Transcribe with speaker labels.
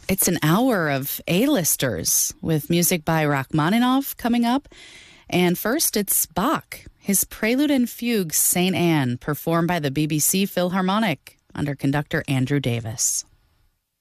Speaker 1: It's an hour of A-listers with music by Rachmaninoff coming up. And first, it's Bach, his Prelude and Fugue, St. Anne, performed by the BBC Philharmonic under conductor Andrew Davis.